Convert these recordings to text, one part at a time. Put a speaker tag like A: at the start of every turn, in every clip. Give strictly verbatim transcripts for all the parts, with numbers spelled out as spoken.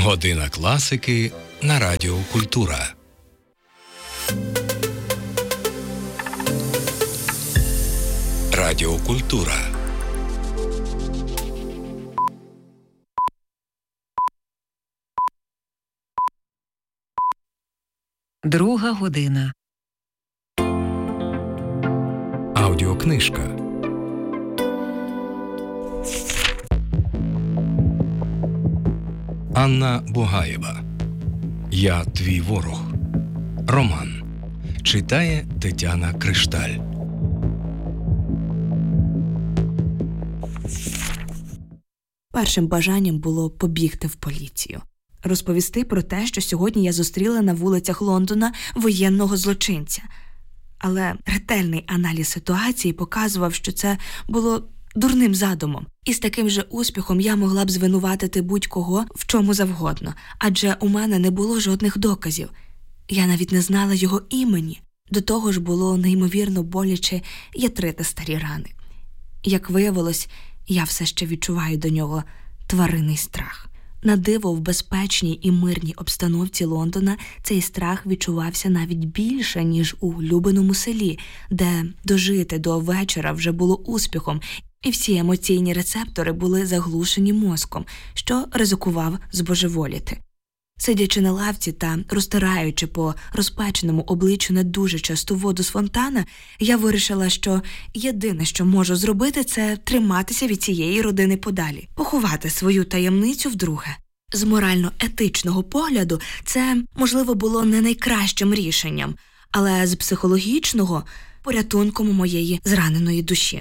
A: Година класики на Радіо Культура. Радіо Культура.
B: Друга година.
A: Аудіокнижка. Анна Бугаєва. «Я твій ворог». Роман. Читає Тетяна Кришталь.
C: Першим бажанням було побігти в поліцію. Розповісти про те, що сьогодні я зустріла на вулицях Лондона воєнного злочинця. Але ретельний аналіз ситуації показував, що це було дурним задумом. І з таким же успіхом я могла б звинуватити будь-кого в чому завгодно, адже у мене не було жодних доказів. Я навіть не знала його імені. До того ж було неймовірно боляче ятрити старі рани. Як виявилось, я все ще відчуваю до нього тваринний страх. На диво, в безпечній і мирній обстановці Лондона цей страх відчувався навіть більше, ніж у улюбленому селі, де дожити до вечора вже було успіхом, і всі емоційні рецептори були заглушені мозком, що ризикував збожеволіти. Сидячи на лавці та розтираючи по розпеченому обличчю не дуже часту воду з фонтана, я вирішила, що єдине, що можу зробити, це триматися від цієї родини подалі, поховати свою таємницю вдруге. З морально-етичного погляду це, можливо, було не найкращим рішенням, але з психологічного – порятунком моєї зраненої душі.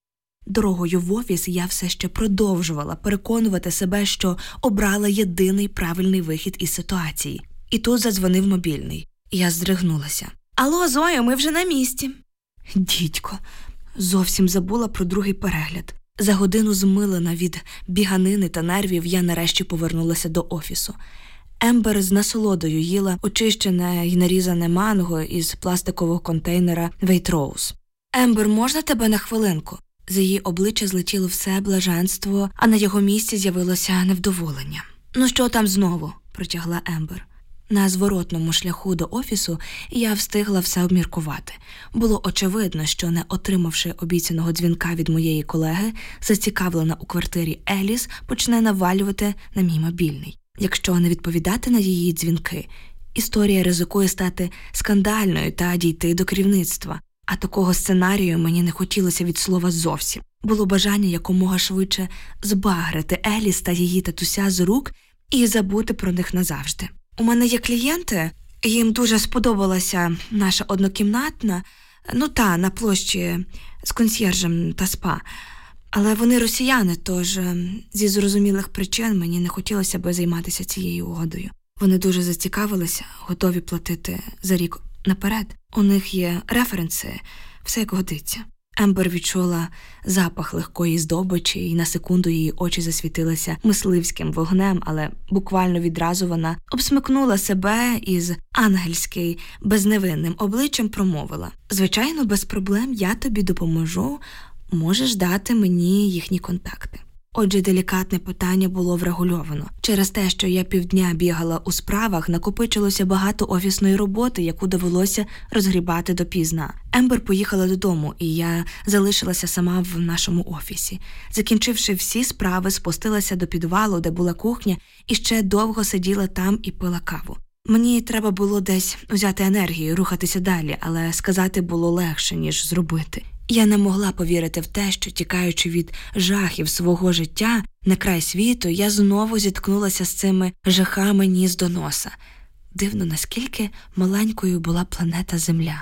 C: Дорогою в офіс я все ще продовжувала переконувати себе, що обрала єдиний правильний вихід із ситуації. І тут задзвонив мобільний. Я здригнулася. «Алло, Зоя, ми вже на місці». Дідько, зовсім забула про другий перегляд. За годину змилена від біганини та нервів я нарешті повернулася до офісу. Ембер з насолодою їла очищене й нарізане манго із пластикового контейнера Waitrose. «Ембер, можна тебе на хвилинку?» З її обличчя злетіло все блаженство, а на його місці з'явилося невдоволення. «Ну що там знову?» – протягла Ембер. На зворотному шляху до офісу я встигла все обміркувати. Було очевидно, що, не отримавши обіцяного дзвінка від моєї колеги, зацікавлена у квартирі Еліс почне навалювати на мій мобільний. Якщо не відповідати на її дзвінки, історія ризикує стати скандальною та дійти до керівництва. А такого сценарію мені не хотілося від слова зовсім. Було бажання якомога швидше збагрити Еліс та її татуся з рук і забути про них назавжди. У мене є клієнти, їм дуже сподобалася наша однокімнатна, ну та, на площі з консьєржем та спа. Але вони росіяни, тож зі зрозумілих причин мені не хотілося би займатися цією угодою. Вони дуже зацікавилися, готові платити за рік наперед. У них є референси, все як годиться. Ембер відчула запах легкої здобичі, і на секунду її очі засвітилися мисливським вогнем, але буквально відразу вона обсмикнула себе і з ангельським, безневинним обличчям промовила: «Звичайно, без проблем, я тобі допоможу, можеш дати мені їхні контакти». Отже, делікатне питання було врегульовано. Через те, що я півдня бігала у справах, накопичилося багато офісної роботи, яку довелося розгрібати допізна. Ембер поїхала додому, і я залишилася сама в нашому офісі. Закінчивши всі справи, спустилася до підвалу, де була кухня, і ще довго сиділа там і пила каву. Мені треба було десь взяти енергію, рухатися далі, але сказати було легше, ніж зробити. Я не могла повірити в те, що, тікаючи від жахів свого життя на край світу, я знову зіткнулася з цими жахами ніс до носа. Дивно, наскільки маленькою була планета Земля.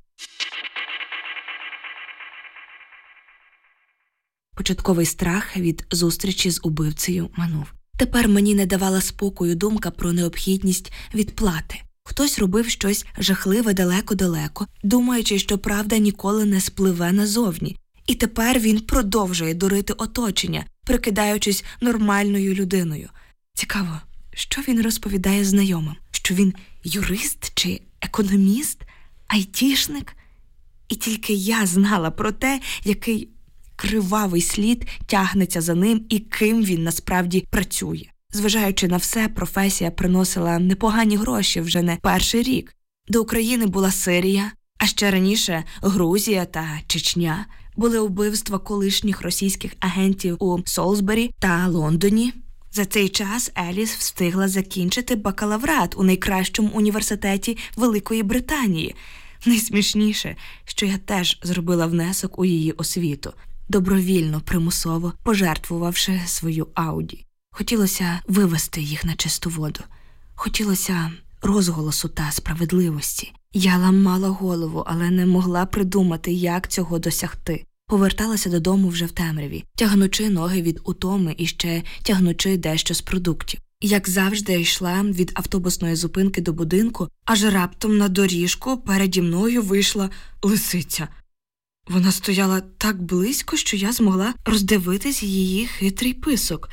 C: Початковий страх від зустрічі з убивцею минув. Тепер мені не давала спокою думка про необхідність відплати. Хтось робив щось жахливе далеко-далеко, думаючи, що правда ніколи не спливе назовні. І тепер він продовжує дурити оточення, прикидаючись нормальною людиною. Цікаво, що він розповідає знайомим? Що він юрист чи економіст, айтішник? І тільки я знала про те, який кривавий слід тягнеться за ним і ким він насправді працює. Зважаючи на все, професія приносила непогані гроші вже не перший рік. До України була Сирія, а ще раніше Грузія та Чечня. Були вбивства колишніх російських агентів у Солсбері та Лондоні. За цей час Еліс встигла закінчити бакалаврат у найкращому університеті Великої Британії. Найсмішніше, що я теж зробила внесок у її освіту, добровільно, примусово пожертвувавши свою Ауді. Хотілося вивести їх на чисту воду. Хотілося розголосу та справедливості. Я ламала голову, але не могла придумати, як цього досягти. Поверталася додому вже в темряві, тягнучи ноги від утоми і ще тягнучи дещо з продуктів. Як завжди, йшла від автобусної зупинки до будинку, аж раптом на доріжку переді мною вийшла лисиця. Вона стояла так близько, що я змогла роздивитись її хитрий писок.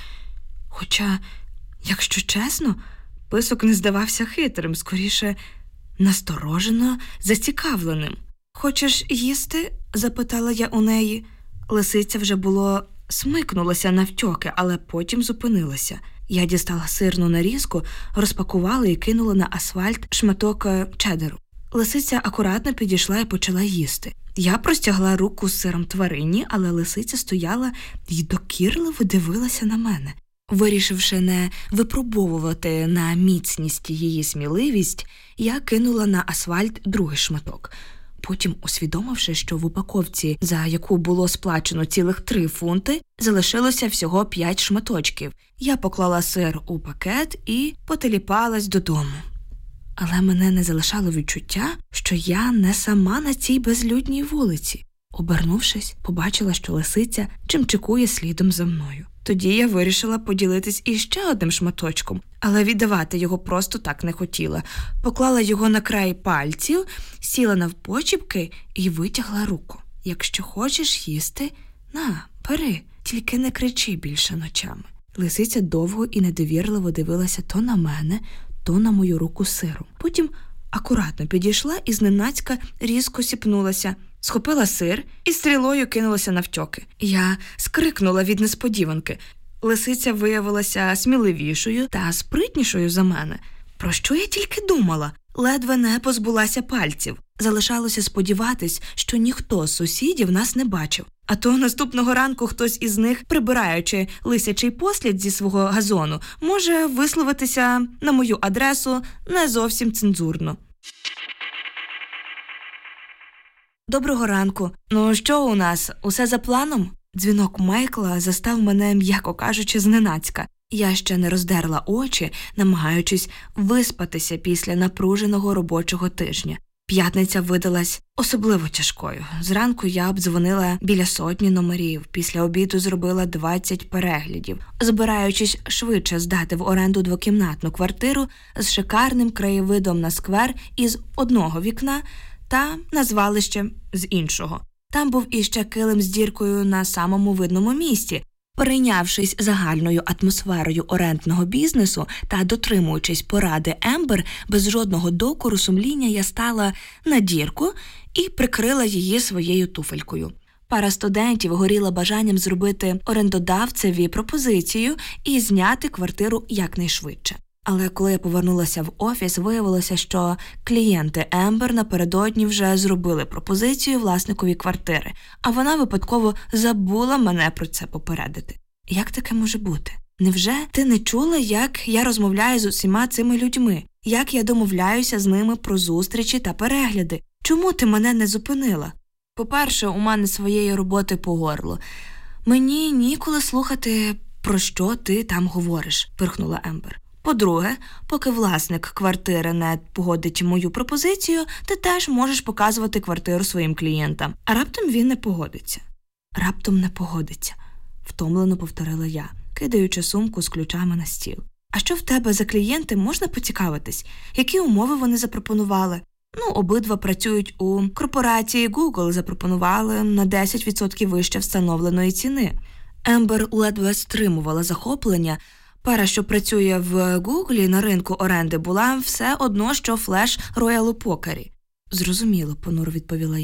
C: Хоча, якщо чесно, писок не здавався хитрим, скоріше насторожено зацікавленим. «Хочеш їсти?» – запитала я у неї. Лисиця вже було смикнулася навтьоки, але потім зупинилася. Я дістала сирну нарізку, розпакувала і кинула на асфальт шматок чеддеру. Лисиця акуратно підійшла і почала їсти. Я простягла руку з сиром тварині, але лисиця стояла і докірливо дивилася на мене. Вирішивши не випробовувати на міцність її сміливість, я кинула на асфальт другий шматок. Потім, усвідомивши, що в упаковці, за яку було сплачено цілих три фунти, залишилося всього п'ять шматочків. Я поклала сир у пакет і потеліпалась додому. Але мене не залишало відчуття, що я не сама на цій безлюдній вулиці. Обернувшись, побачила, що лисиця чимчикує слідом за мною. Тоді я вирішила поділитись іще одним шматочком, але віддавати його просто так не хотіла. Поклала його на край пальців, сіла навпочіпки і витягла руку. «Якщо хочеш їсти, на, бери, тільки не кричи більше ночами». Лисиця довго і недовірливо дивилася то на мене, то на мою руку з сиром. Потім акуратно підійшла і зненацька різко сіпнулася. Схопила сир і стрілою кинулася навтьоки. Я скрикнула від несподіванки. Лисиця виявилася сміливішою та спритнішою за мене. Про що я тільки думала? Ледве не позбулася пальців. Залишалося сподіватись, що ніхто з сусідів нас не бачив. А то наступного ранку хтось із них, прибираючи лисячий послід зі свого газону, може висловитися на мою адресу не зовсім цензурно. «Доброго ранку. Ну що у нас, усе за планом?» Дзвінок Майкла застав мене, м'яко кажучи, зненацька. Я ще не роздерла очі, намагаючись виспатися після напруженого робочого тижня. П'ятниця видалась особливо тяжкою. Зранку я обдзвонила біля сотні номерів, після обіду зробила двадцять переглядів, збираючись швидше здати в оренду двокімнатну квартиру з шикарним краєвидом на сквер із одного вікна та на звалище з іншого. Там був іще килим з діркою на самому видному місці. Перейнявшись загальною атмосферою орендного бізнесу та дотримуючись поради Ембер, без жодного докору сумління я стала на дірку і прикрила її своєю туфелькою. Пара студентів горіла бажанням зробити орендодавцеві пропозицію і зняти квартиру якнайшвидше. Але коли я повернулася в офіс, виявилося, що клієнти Ембер напередодні вже зробили пропозицію власникові квартири, а вона випадково забула мене про це попередити. Як таке може бути? Невже ти не чула, як я розмовляю з усіма цими людьми? Як я домовляюся з ними про зустрічі та перегляди? Чому ти мене не зупинила? По-перше, у мене своєї роботи по горло. Мені ніколи слухати, про що ти там говориш, пирхнула Ембер. По-друге, поки власник квартири не погодить мою пропозицію, ти теж можеш показувати квартиру своїм клієнтам. А раптом він не погодиться. Раптом не погодиться, втомлено повторила я, кидаючи сумку з ключами на стіл. А що в тебе за клієнти, можна поцікавитись? Які умови вони запропонували? Ну, обидва працюють у корпорації Google, запропонували на десять відсотків вище встановленої ціни. Ембер ледве стримувала захоплення. Пара, що працює в Гуглі на ринку оренди, була все одно, що Флеш Роял у покері. Зрозуміло, понуро відповіла я.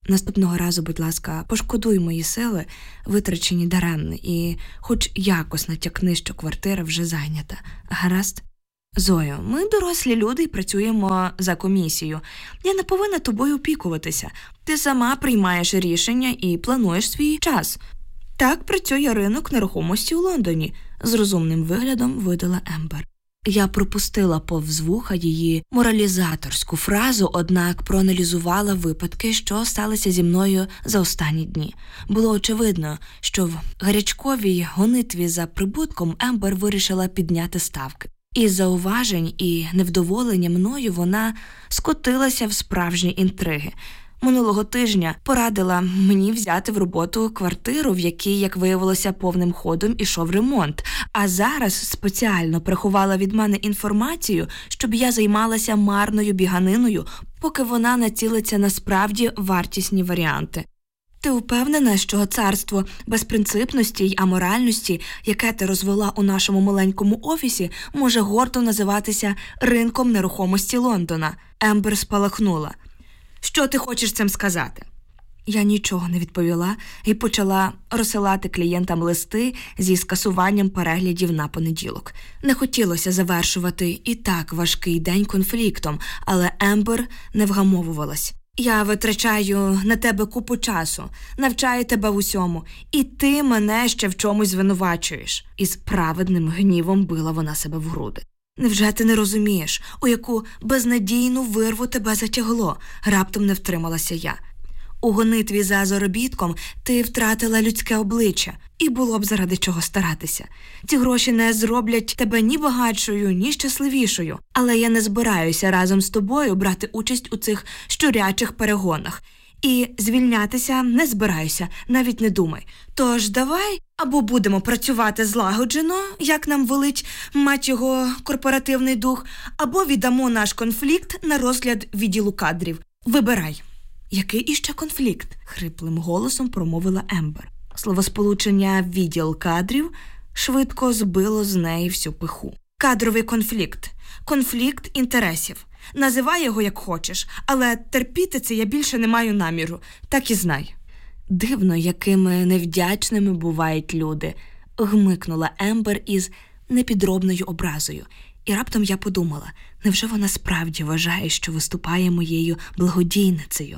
C: Наступного разу, будь ласка, пошкодуй мої сили, витрачені даремно, і хоч якось натякни, що квартира вже зайнята. Гаразд? Зою, ми дорослі люди і працюємо за комісію. Я не повинна тобою опікуватися. Ти сама приймаєш рішення і плануєш свій час. Так працює ринок нерухомості у Лондоні, з розумним виглядом видала Ембер. Я пропустила повз вуха її моралізаторську фразу, однак проаналізувала випадки, що сталися зі мною за останні дні. Було очевидно, що в гарячковій гонитві за прибутком Ембер вирішила підняти ставки. Із зауважень і невдоволення мною вона скотилася в справжні інтриги. Минулого тижня порадила мені взяти в роботу квартиру, в якій, як виявилося, повним ходом ішов ремонт, а зараз спеціально приховала від мене інформацію, щоб я займалася марною біганиною, поки вона націлиться на справді вартісні варіанти. Ти впевнена, що царство безпринципності й аморальності, яке ти розвела у нашому маленькому офісі, може гордо називатися ринком нерухомості Лондона? Ембер спалахнула. Що ти хочеш цим сказати? Я нічого не відповіла і почала розсилати клієнтам листи зі скасуванням переглядів на понеділок. Не хотілося завершувати і так важкий день конфліктом, але Ембер не вгамовувалась. Я витрачаю на тебе купу часу, навчаю тебе в усьому, і ти мене ще в чомусь звинувачуєш. Із праведним гнівом била вона себе в груди. Невже ти не розумієш, у яку безнадійну вирву тебе затягло? Раптом не втрималася я. У гонитві за заробітком ти втратила людське обличчя, і було б заради чого старатися. Ці гроші не зроблять тебе ні багатшою, ні щасливішою. Але я не збираюся разом з тобою брати участь у цих щурячих перегонах. І звільнятися не збираюся, навіть не думай. Тож давай або будемо працювати злагоджено, як нам велить, мать його, корпоративний дух, або віддамо наш конфлікт на розгляд відділу кадрів. Вибирай. Який іще конфлікт? Хриплим голосом промовила Ембер. Словосполучення «відділ кадрів» швидко збило з неї всю пиху. Кадровий конфлікт. Конфлікт інтересів. Називай його як хочеш, але терпіти це я більше не маю наміру. Так і знай. Дивно, якими невдячними бувають люди, гмикнула Ембер із непідробною образою. І раптом я подумала, невже вона справді вважає, що виступає моєю благодійницею?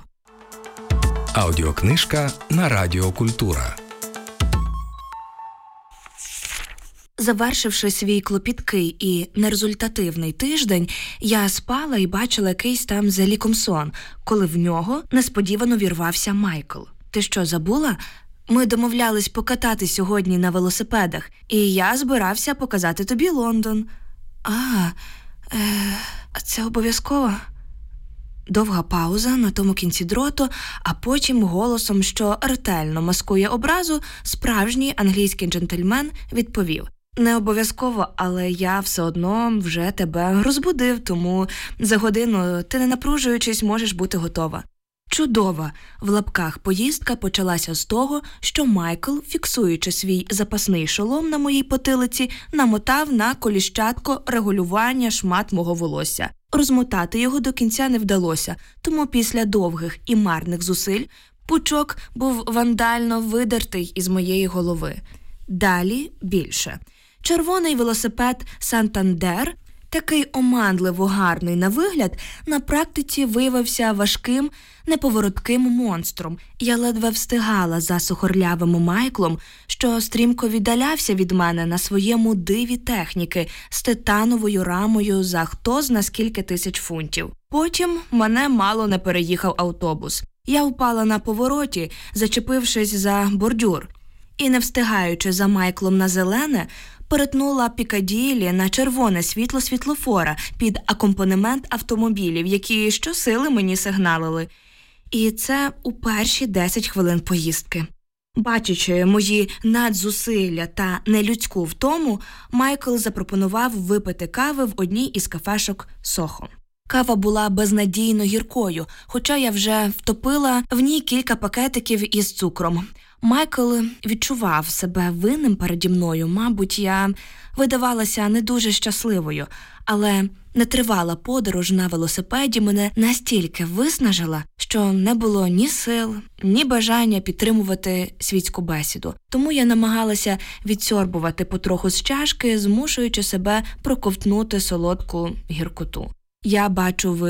A: Аудіокнижка на Радіо Культура.
C: Завершивши свій клопіткий і нерезультативний тиждень, я спала і бачила якийсь там за ліком сон, коли в нього несподівано вірвався Майкл. Ти що, забула? Ми домовлялись покатати сьогодні на велосипедах, і я збирався показати тобі Лондон. А, е, це обов'язково? Довга пауза на тому кінці дроту, а потім голосом, що ретельно маскує образу, справжній англійський джентльмен відповів: не обов'язково, але я все одно вже тебе розбудив, тому за годину ти, не напружуючись, можеш бути готова. Чудова в лапках поїздка почалася з того, що Майкл, фіксуючи свій запасний шолом на моїй потилиці, намотав на коліщатко регулювання шмат мого волосся. Розмотати його до кінця не вдалося, тому після довгих і марних зусиль пучок був вандально видертий із моєї голови. Далі більше. Червоний велосипед «Сантандер», такий оманливо гарний на вигляд, на практиці виявився важким, неповоротким монстром. Я ледве встигала за сухорлявим Майклом, що стрімко віддалявся від мене на своєму диві техніки з титановою рамою за хто зна скільки тисяч фунтів. Потім мене мало не переїхав автобус. Я впала на повороті, зачепившись за бордюр, і, не встигаючи за Майклом на зелене, перетнула Пікаділлі на червоне світло світлофора під акомпанемент автомобілів, які щосили мені сигналили. І це у перші десять хвилин поїздки. Бачачи мої надзусилля та нелюдську втому, Майкл запропонував випити кави в одній із кафешок Сохо. Кава була безнадійно гіркою, хоча я вже втопила в ній кілька пакетиків із цукром. Майкл відчував себе винним переді мною. Мабуть, я видавалася не дуже щасливою, але нетривала подорож на велосипеді мене настільки виснажила, що не було ні сил, ні бажання підтримувати світську бесіду. Тому я намагалася відсьорбувати потроху з чашки, змушуючи себе проковтнути солодку гіркоту. Я бачу в